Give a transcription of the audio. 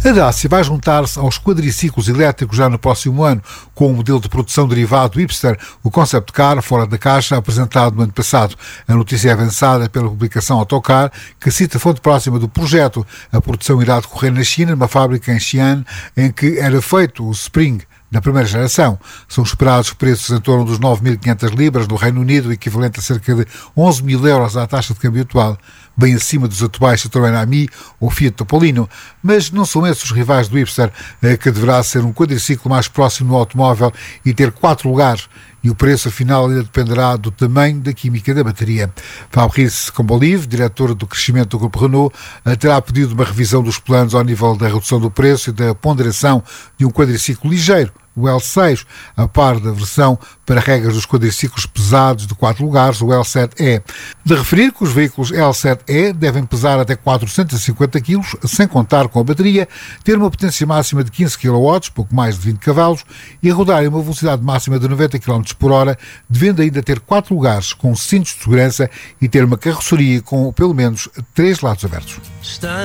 A Dacia vai juntar-se aos quadriciclos elétricos já no próximo ano, com o modelo de produção derivado do Hipster, o concept car fora da caixa apresentado no ano passado. A notícia é avançada pela publicação Autocar, que cita fonte próxima do projeto. A produção irá decorrer na China, numa fábrica em Xi'an, em que era feito o Spring da primeira geração. São esperados preços em torno dos 9.500 libras no Reino Unido, equivalente a cerca de 11.000 euros à taxa de câmbio atual, bem acima dos atuais Citroën Ami ou Fiat Topolino. Mas não são esses os rivais do Hipster, que deverá ser um quadriciclo mais próximo do automóvel e ter 4 lugares. E o preço, afinal, ainda dependerá do tamanho da química da bateria. Fabrice Combolive, diretor do crescimento do Grupo Renault, terá pedido uma revisão dos planos ao nível da redução do preço e da ponderação de um quadriciclo ligeiro, o L6, a par da versão para regras dos quadriciclos pesados de 4 lugares, o L7E. De referir que os veículos L7E devem pesar até 450 kg, sem contar com a bateria, ter uma potência máxima de 15 kW, pouco mais de 20 cavalos, e rodar em uma velocidade máxima de 90 km por hora, devendo ainda ter 4 lugares com cintos de segurança e ter uma carroceria com pelo menos 3 lados abertos.